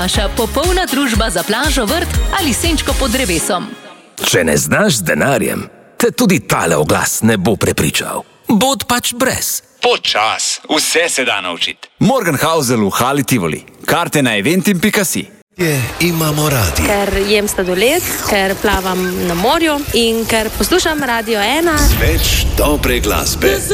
Naša popolna družba za plažo, vrt ali senčko pod drevesom. Če ne znaš z denarjem, te tudi tale oglas ne bo prepričal. Bod pač brez. Počas, vse se da naučiti. Morgenhausel v Hali Tivoli. Karte na eventim.si. Imamo radi. Ker jem sladoled, ker plavam na morju in ker poslušam Radio 1. Več dobre glasbe.